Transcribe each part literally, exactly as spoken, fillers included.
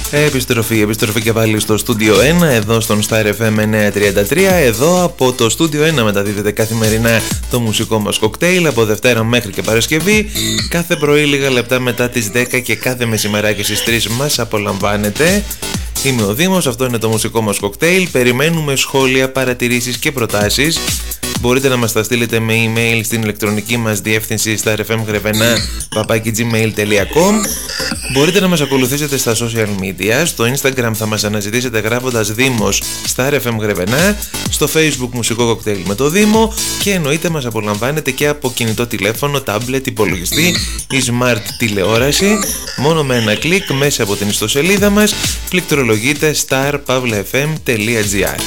Επιστροφή, επιστροφή και πάλι στο Studio ένα, εδώ στον Star εφ εμ εννιακόσια τριάντα τρία. Εδώ από το Studio ένα μεταδίδεται καθημερινά το μουσικό μας κοκτέιλ από Δευτέρα μέχρι και Παρασκευή. Κάθε πρωί λίγα λεπτά μετά τις δέκα και κάθε μεσημεράκι στις τρεις μας απολαμβάνετε. Είμαι ο Δήμος, αυτό είναι το μουσικό μας κοκτέιλ. Περιμένουμε σχόλια, παρατηρήσεις και προτάσεις. Μπορείτε να μας τα στείλετε με email στην ηλεκτρονική μας διεύθυνση starfmgrevena παπάκι gmail τελεία com. Μπορείτε να μας ακολουθήσετε στα social media. Στο Instagram θα μας αναζητήσετε γράφοντας Δήμος starfmgrevena, στο Facebook μουσικό κοκτέιλ με το Δήμο και εννοείται μας απολαμβάνετε και από κινητό τηλέφωνο, τάμπλετ, υπολογιστή ή smart τηλεόραση. Μόνο με ένα κλικ μέσα από την ιστοσελίδα μας πληκτρολογείτε star pavla f m τελεία gr.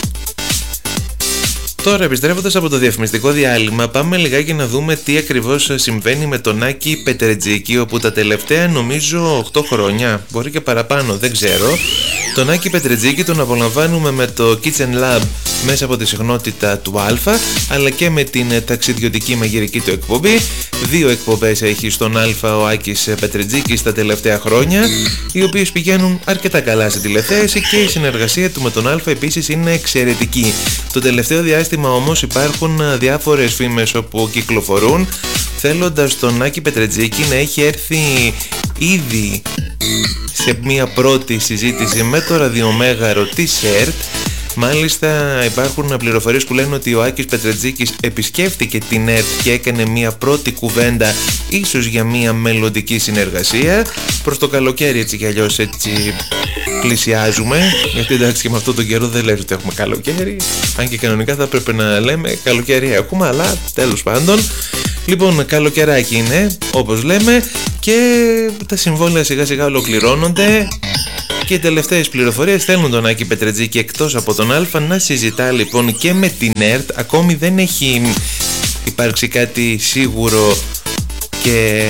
Τώρα, επιστρέφοντας από το διαφημιστικό διάλειμμα, πάμε λιγάκι να δούμε τι ακριβώς συμβαίνει με τον Άκη Πετρετζίκη, όπου τα τελευταία νομίζω οκτώ χρόνια, μπορεί και παραπάνω, δεν ξέρω. Τον Άκη Πετρετζίκη τον απολαμβάνουμε με το Kitchen Lab μέσα από τη συχνότητα του Α, αλλά και με την ταξιδιωτική μαγειρική του εκπομπή. Δύο εκπομπές έχει στον Α ο Άκης Πετρετζίκης τα τελευταία χρόνια, οι οποίες πηγαίνουν αρκετά καλά στη τηλεθέαση και η συνεργασία του με τον Α επίσης είναι εξαιρετική. Το τελευταίο διάστημα όμως υπάρχουν διάφορες φήμες όπου κυκλοφορούν θέλοντας τον Άκη Πετρετζίκη να έχει έρθει ήδη σε μια πρώτη συζήτηση με το ραδιομέγαρο της ΕΡΤ. Μάλιστα υπάρχουν πληροφορίες που λένε ότι ο Άκης Πετρετζίκης επισκέφτηκε την ΕΡΤ και έκανε μια πρώτη κουβέντα ίσως για μια μελλοντική συνεργασία. Προς το καλοκαίρι έτσι κι αλλιώς έτσι πλησιάζουμε, γιατί εντάξει και με αυτόν τον καιρό δεν λέει ότι έχουμε καλοκαίρι, αν και κανονικά θα πρέπει να λέμε καλοκαίρι έχουμε, αλλά τέλος πάντων. Λοιπόν, καλοκαιράκι είναι όπως λέμε και τα συμβόλαια σιγά σιγά ολοκληρώνονται. Και οι τελευταίες πληροφορίες στέλνουν τον Άκη Πετρετζίκη εκτός από τον Α να συζητά λοιπόν και με την ΕΡΤ. Ακόμη δεν έχει υπάρξει κάτι σίγουρο και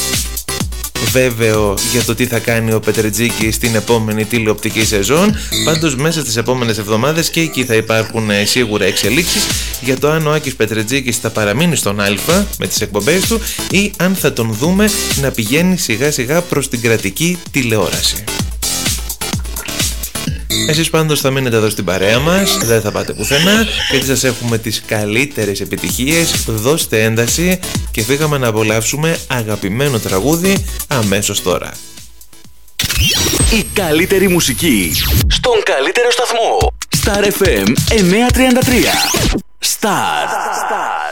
βέβαιο για το τι θα κάνει ο Πετρετζίκης στην επόμενη τηλεοπτική σεζόν. Πάντως μέσα στις επόμενες εβδομάδες και εκεί θα υπάρχουν σίγουρα εξελίξεις για το αν ο Άκης Πετρετζίκης θα παραμείνει στον Α με τις εκπομπές του ή αν θα τον δούμε να πηγαίνει σιγά σιγά προς την κρατική τηλεόραση. Εσείς πάντως θα μείνετε εδώ στην παρέα μας, δεν θα πάτε πουθενά, γιατί σας έχουμε τις καλύτερες επιτυχίες. Δώστε ένταση και φύγαμε να απολαύσουμε αγαπημένο τραγούδι αμέσως τώρα. Η καλύτερη μουσική στον καλύτερο σταθμό. Star εφ εμ εννιακόσια τριάντα τρία. Star. Star.